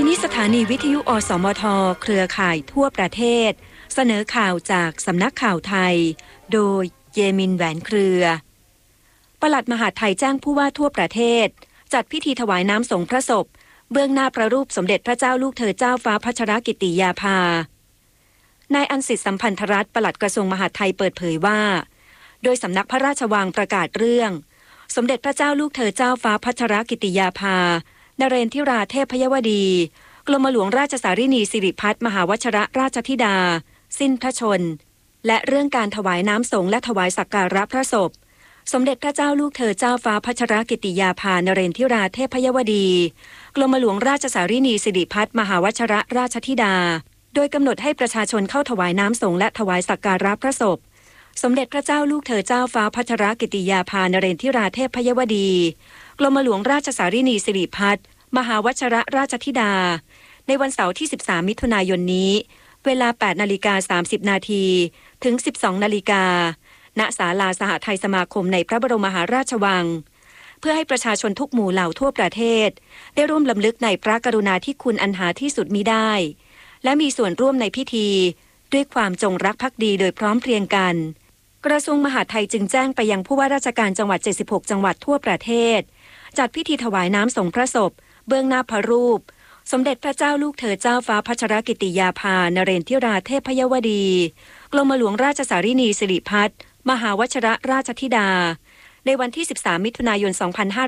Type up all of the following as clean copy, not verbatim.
นี้สถานีวิทยุอสมทเครือข่ายทั่วประเทศเสนอข่าวจากสำนักข่าวไทยโดยเยมินแหวนเครือปลัดมหาดไทยแจ้งผู้ว่าทั่วประเทศจัดพิธีถวายน้ำสงฆ์พระศพเบื้องหน้าพระรูปสมเด็จพระเจ้าลูกเธอเจ้าฟ้าพัชรกิติยาภานายอันสิทธิสัมพันธรัตน์ปลัดกระทรวงมหาดไทยเปิดเผยว่าโดยสำนักพระราชวังประกาศเรื่องสมเด็จพระเจ้าลูกเธอเจ้าฟ้าพัชรกิติยาภานเรนทิราเทพยวดีกรมหลวงราชสารินีสิริพัฒน์มหาวชิรราชธิดาสิ้นพระชนและเรื่องการถวายน้ำสงฆ์และถวายสักการะพระศพสมเด็จพระเจ้าลูกเธอเจ้าฟ้าพัชรกิติยาภานเรนทิราเทพยวดีกรมหลวงราชสารินีสิริพัฒน์มหาวชิรราชธิดาโดยกำหนดให้ประชาชนเข้าถวายน้ำสงฆ์และถวายสักการะพระศพสมเด็จพระเจ้าลูกเธอเจ้าฟ้าพัชรกิติยาภานเรนทิราเทพยวดีกรมหลวงราชสารินีสิริพัฒน์มหาวชิรราชธิดาในวันเสาร์ที่13มิถุนายนนี้เวลา 8:30 นาทีถึง 12 นาฬิกาณศาลาสหไทยสมาคมในพระบรมมหาราชวังเพื่อให้ประชาชนทุกหมู่เหล่าทั่วประเทศได้ร่วมรำลึกในพระกรุณาธิคุณอันหาที่สุดมิได้และมีส่วนร่วมในพิธีด้วยความจงรักภักดีโดยพร้อมเพรียงกันกระทรวงมหาดไทยจึงแจ้งไปยังผู้ว่าราชการจังหวัด76จังหวัดทั่วประเทศจัดพิธีถวายน้ำสงฆ์พระศพเบื้องหน้าพระรูปสมเด็จพระเจ้าลูกเธอเจ้าฟ้าพัชรกิติยาภานเรนทิราเทพยวดีกรมหลวงราชสารินีสิริพัฒน์มหาวชิรราชธิดาในวันที่13มิถุนายน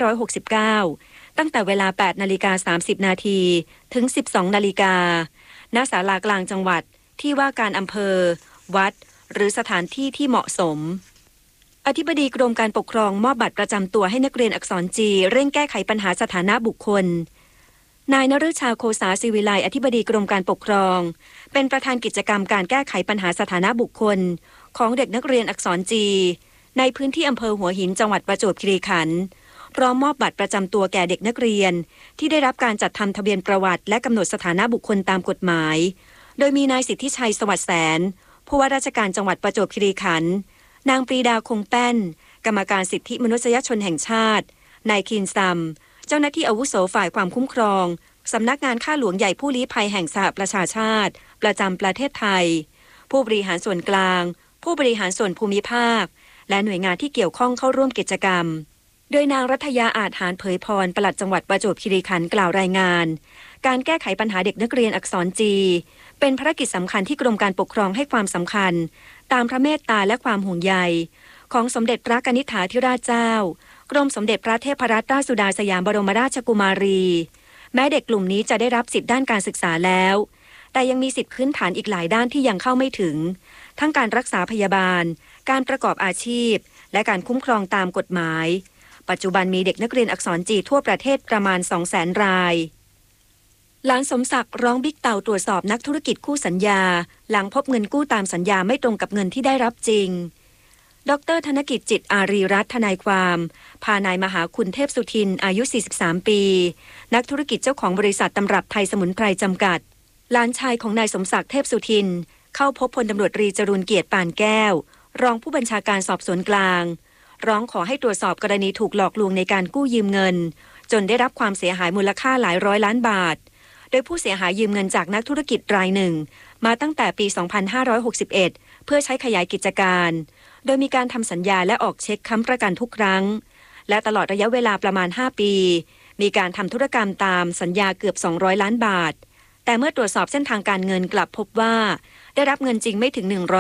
2569ตั้งแต่เวลา 8:30 นาทีถึง 12 นาฬิกาณศาลากลางจังหวัดที่ว่าการอำเภอวัดหรือสถานที่ที่เหมาะสมอธิบดีกรมการปกครองมอบบัตรประจำตัวให้นักเรียนอักษรจีเร่งแก้ไขปัญหาสถานะบุคคลนายนฤชาโคสาศิวิไลอธิบดีกรมการปกครองเป็นประธานกิจกรรมการแก้ไขปัญหาสถานะบุคคลของเด็กนักเรียนอักษรจีในพื้นที่อำเภอหัวหินจังหวัดประจวบคีรีขันธ์พร้อมมอบบัตรประจำตัวแก่เด็กนักเรียนที่ได้รับการจัดทำทะเบียนประวัติและกำหนดสถานะบุคคลตามกฎหมายโดยมีนายสิทธิชัยสวัสดิ์แสนผู้ว่าราชการจังหวัดประจวบคีรีขันธ์นางปรีดาคงแป้นกรรมการสิทธิมนุษยชนแห่งชาตินายคินซัมเจ้าหน้าที่อาวุโสฝ่ายความคุ้มครองสำนักงานข้าหลวงใหญ่ผู้ลี้ภัยแห่งสหประชาชาติประจำประเทศไทยผู้บริหารส่วนกลางผู้บริหารส่วนภูมิภาคและหน่วยงานที่เกี่ยวข้องเข้าร่วมกิจกรรมโดยนางรัตยาอาจหารเผยพรปลัดจังหวัดประจวบคีรีขันธ์กล่าวรายงานการแก้ไขปัญหาเด็กนักเรียนอักษรจีเป็นภารกิจสำคัญที่กรมการปกครองให้ความสำคัญตามพระเมตตาและความห่วงใยของสมเด็จพระกนิษฐาธิราชเจ้ากรมสมเด็จพระเทพรัตนราชสุดาสยามบรมราชกุมารีแม้เด็กกลุ่มนี้จะได้รับสิทธิด้านการศึกษาแล้วแต่ยังมีสิทธิพื้นฐานอีกหลายด้านที่ยังเข้าไม่ถึงทั้งการรักษาพยาบาลการประกอบอาชีพและการคุ้มครองตามกฎหมายปัจจุบันมีเด็กนักเรียนอักษรจีทั่วประเทศประมาณ 200,000 รายหลานสมศักดิ์ร้องบิ๊กเต่าตรวจสอบนักธุรกิจคู่สัญญาหลังพบเงินกู้ตามสัญญาไม่ตรงกับเงินที่ได้รับจริงดร.ธนกิจจิตอารีรัตน์ทนายความพานายมหาคุณเทพสุทินอายุ43ปีนักธุรกิจเจ้าของบริษัทตำรับไทยสมุนไพรจำกัดหลานชายของนายสมศักดิ์เทพสุทินเข้าพบพลตำรวจตรีจรูญเกียรติปานแก้วรองผู้บัญชาการสอบสวนกลางร้องขอให้ตรวจสอบกรณีถูกหลอกลวงในการกู้ยืมเงินจนได้รับความเสียหายมูลค่าหลายร้อยล้านบาทโดยผู้เสียหายยืมเงินจากนักธุรกิจรายหนึ่งมาตั้งแต่ปี 2561 เพื่อใช้ขยายกิจการโดยมีการทำสัญญาและออกเช็คค้ำประกันทุกครั้งและตลอดระยะเวลาประมาณ 5 ปีมีการทำธุรกรรมตามสัญญาเกือบ200 ล้านบาทแต่เมื่อตรวจสอบเส้นทางการเงินกลับพบว่าได้รับเงินจริงไม่ถึง